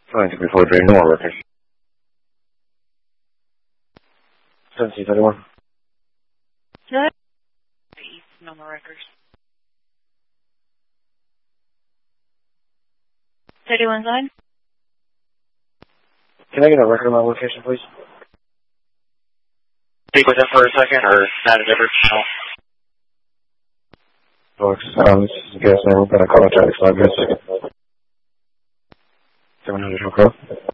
Going to be for very normal records. 1731. Good. Normal records. 31 side. Can I get a record of my location, please? Speak with them for a second, or is that a different channel? Folks, this is a gas name. We're going to call it Charlie 5 minutes. 700 Hook Road.